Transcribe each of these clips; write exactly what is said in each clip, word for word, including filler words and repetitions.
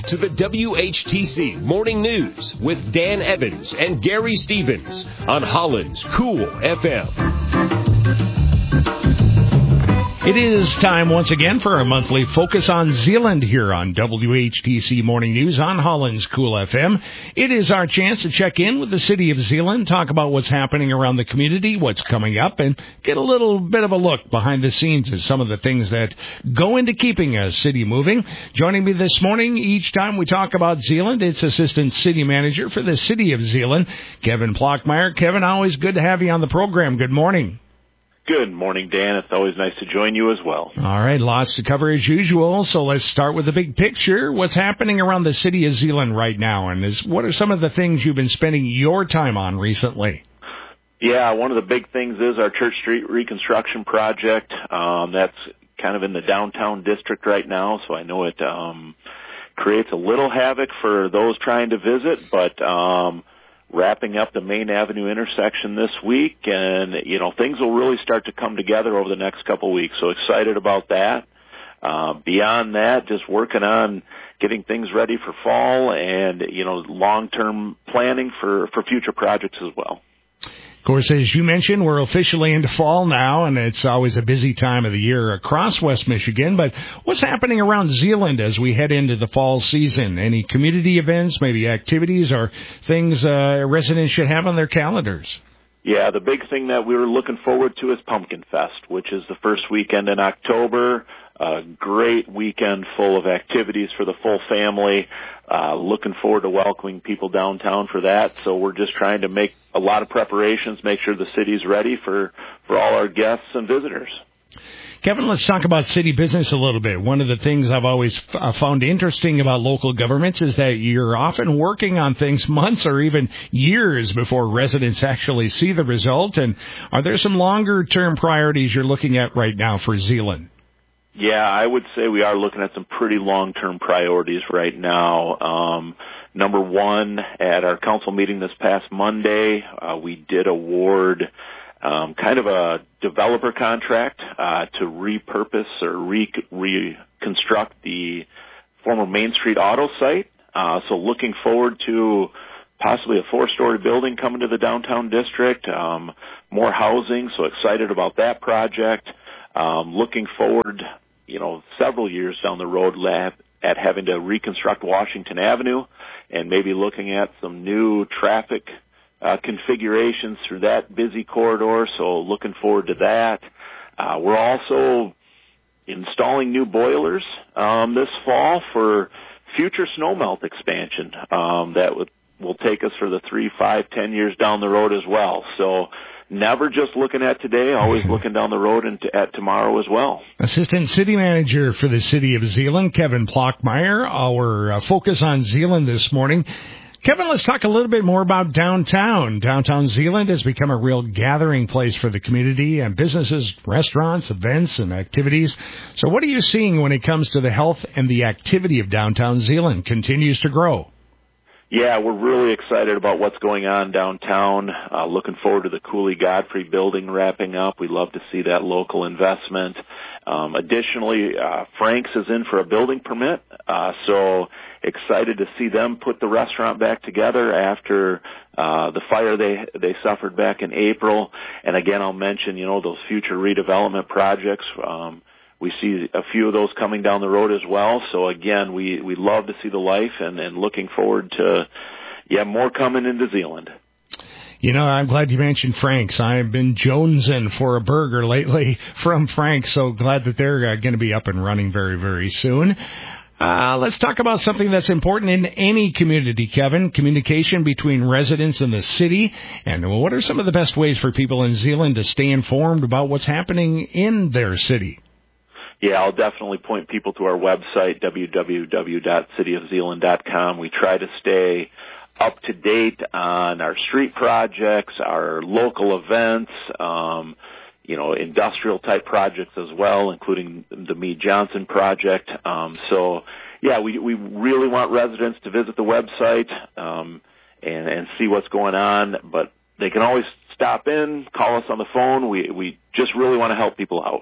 to the W H T C Morning News with Dan Evans and Gary Stevens on Holland's Cool F M. It is time once again for our monthly Focus on Zeeland here on W H T C Morning News on Holland's Cool F M. It is our chance to check in with the city of Zeeland, talk about what's happening around the community, what's coming up, and get a little bit of a look behind the scenes at some of the things that go into keeping a city moving. Joining me this morning, each time we talk about Zeeland, it's Assistant City Manager for the city of Zeeland, Kevin Plockmeyer. Kevin, always good to have you on the program. Good morning. Good morning, Dan. It's always nice to join you as well. All right, lots to cover as usual, so let's start with the big picture. What's happening around the city of Zeeland right now, and is, what are some of the things you've been spending your time on recently? Yeah, one of the big things is our Church Street reconstruction project. Um, that's kind of in the downtown district right now, so I know it um, creates a little havoc for those trying to visit, but um wrapping up the Main Avenue intersection this week, and, you know, things will really start to come together over the next couple of weeks. So excited about that. Uh, beyond that, just working on getting things ready for fall and, you know, long-term planning for, for future projects as well. Of course, as you mentioned, we're officially into fall now, and it's always a busy time of the year across West Michigan. But what's happening around Zeeland as we head into the fall season? Any community events, maybe activities, or things uh, residents should have on their calendars? Yeah, the big thing that we were looking forward to is Pumpkin Fest, which is the first weekend in October. A great weekend full of activities for the full family. Uh, looking forward to welcoming people downtown for that. So we're just trying to make a lot of preparations, make sure the city's ready for, for all our guests and visitors. Kevin, let's talk about city business a little bit. One of the things I've always f- found interesting about local governments is that you're often working on things months or even years before residents actually see the result. And are there some longer-term priorities you're looking at right now for Zeeland? Yeah, I would say we are looking at some pretty long-term priorities right now. Um, number one, at our council meeting this past Monday, uh, we did award um, kind of a developer contract uh, to repurpose or re- reconstruct the former Main Street Auto site. Uh, so looking forward to possibly a four-story building coming to the downtown district, um, more housing, so excited about that project. Um, looking forward, you know, several years down the road lab at having to reconstruct Washington Avenue and maybe looking at some new traffic uh, configurations through that busy corridor. So looking forward to that. Uh, we're also installing new boilers um, this fall for future snowmelt expansion um, that would, will take us for the three, five, ten years down the road as well. So never just looking at today, always looking down the road and to, at tomorrow as well. Assistant City Manager for the City of Zeeland, Kevin Plockmeyer. Our uh, focus on Zeeland this morning. Kevin, let's talk a little bit more about downtown. Downtown Zeeland has become a real gathering place for the community and businesses, restaurants, events, and activities. So what are you seeing when it comes to the health and the activity of downtown Zeeland? Continues to grow. Yeah, we're really excited about what's going on downtown. Uh, looking forward to the Cooley Godfrey building wrapping up. We love to see that local investment. Um, additionally, uh, Frank's is in for a building permit, uh, so excited to see them put the restaurant back together after uh, the fire they they suffered back in April. And again, I'll mention, you know, those future redevelopment projects. Um, We see a few of those coming down the road as well. So again, we, we love to see the life and, and looking forward to, yeah, more coming into Zeeland. You know, I'm glad you mentioned Frank's. I've been jonesing for a burger lately from Frank's, so glad that they're uh, going to be up and running very, very soon. Uh, let's talk about something that's important in any community, Kevin, communication between residents and the city. And what are some of the best ways for people in Zeeland to stay informed about what's happening in their city? Yeah, I'll definitely point people to our website, w w w dot city of zeeland dot com. We try to stay up to date on our street projects, our local events, um, you know, industrial type projects as well, including the Meade Johnson project. Um, so, yeah, we we really want residents to visit the website um, and, and see what's going on, but they can always stop in, call us on the phone. We we just really want to help people out.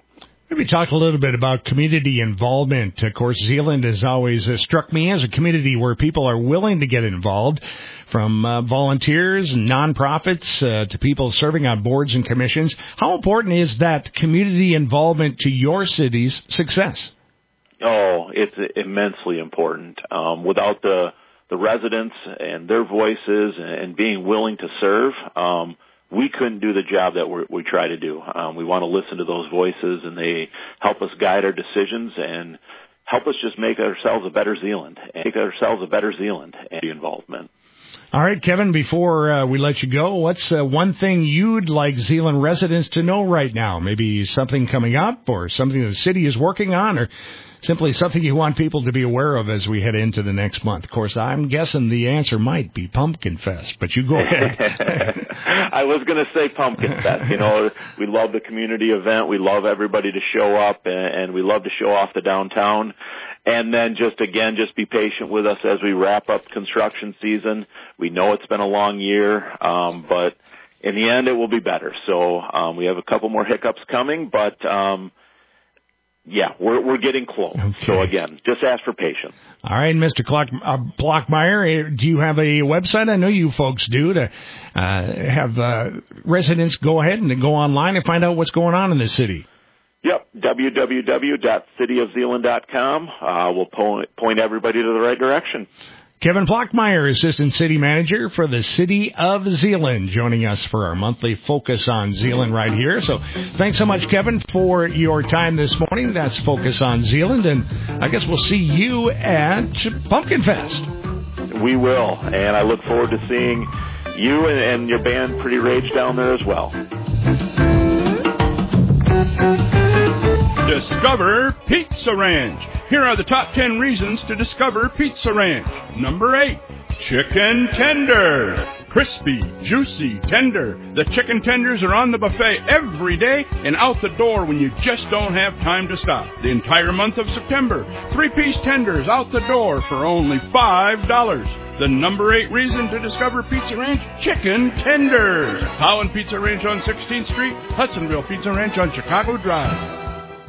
Maybe talk a little bit about community involvement. Of course, Zeeland has always uh, struck me as a community where people are willing to get involved, from uh, volunteers and nonprofits uh, to people serving on boards and commissions. How important is that community involvement to your city's success? Oh, it's immensely important. Um, without the the residents and their voices and being willing to serve, um, we couldn't do the job that we're, we try to do. Um, we want to listen to those voices, and they help us guide our decisions and help us just make ourselves a better Zeeland, and make ourselves a better Zeeland and the involvement. All right, Kevin, before uh, we let you go, what's uh, one thing you'd like Zeeland residents to know right now? Maybe something coming up or something the city is working on, or simply something you want people to be aware of as we head into the next month? Of course, I'm guessing the answer might be Pumpkin Fest, but you go ahead. I was going to say Pumpkin Fest. You know, we love the community event. We love everybody to show up, and we love to show off the downtown. And then just, again, just be patient with us as we wrap up construction season. We know it's been a long year, um, but in the end, it will be better. So um, we have a couple more hiccups coming, but um, yeah, we're we're getting close. Okay. So again, just ask for patience. All right, Mister Clock, uh, Blockmeyer, do you have a website? I know you folks do, to uh, have uh, residents go ahead and go online and find out what's going on in the city. Yep, w w w dot city of zeeland dot com. Uh, we'll point, point everybody to the right direction. Kevin Blockmeyer, Assistant City Manager for the City of Zeeland, joining us for our monthly Focus on Zeeland right here. So thanks so much, Kevin, for your time this morning. That's Focus on Zeeland, and I guess we'll see you at Pumpkin Fest. We will, and I look forward to seeing you and, and your band Pretty Rage down there as well. Discover Pizza Ranch. Here are the top ten reasons to discover Pizza Ranch. Number eight, chicken tenders. Crispy, juicy, tender. The chicken tenders are on the buffet every day and out the door when you just don't have time to stop. The entire month of September, three-piece tenders out the door for only five dollars. The number eight reason to discover Pizza Ranch, chicken tenders. Holland Pizza Ranch on sixteenth Street, Hudsonville Pizza Ranch on Chicago Drive.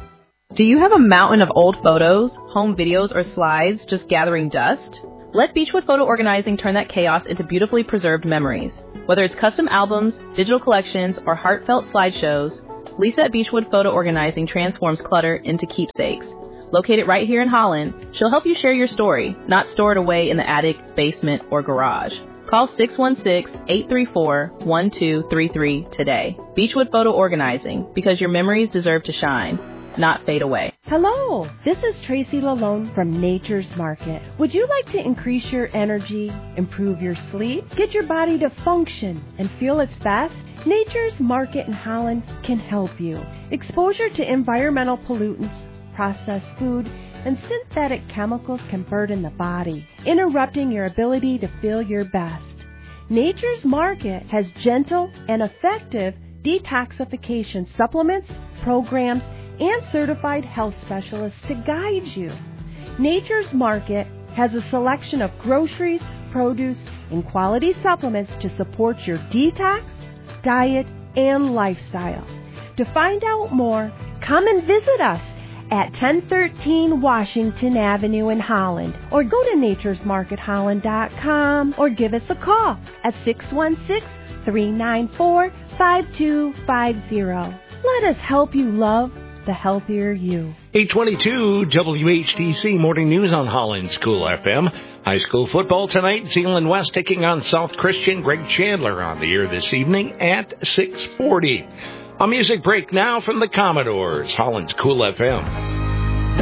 Do you have a mountain of old photos, home videos, or slides just gathering dust? Let Beechwood Photo Organizing turn that chaos into beautifully preserved memories. Whether it's custom albums, digital collections, or heartfelt slideshows, Lisa at Beechwood Photo Organizing transforms clutter into keepsakes. Located right here in Holland, she'll help you share your story, not store it away in the attic, basement, or garage. Call six one six, eight three four, one two three three today. Beechwood Photo Organizing, because your memories deserve to shine, not fade away. Hello, this is Tracy Lalone from Nature's Market. Would you like to increase your energy, improve your sleep, get your body to function and feel its best? Nature's Market in Holland can help you. Exposure to environmental pollutants, processed food, and synthetic chemicals can burden the body, interrupting your ability to feel your best. Nature's Market has gentle and effective detoxification supplements, programs, and certified health specialists to guide you. Nature's Market has a selection of groceries, produce, and quality supplements to support your detox, diet, and lifestyle. To find out more, come and visit us at ten thirteen Washington Avenue in Holland, or go to natures market holland dot com, or give us a call at six one six, three nine four, five two five zero. Let us help you love the healthier you. eight twenty-two W H T C Morning News on Holland's Cool F M. High school football tonight. Zeeland West taking on South Christian. Greg Chandler on the air this evening at six forty. A music break now from the Commodores. Holland's Cool F M.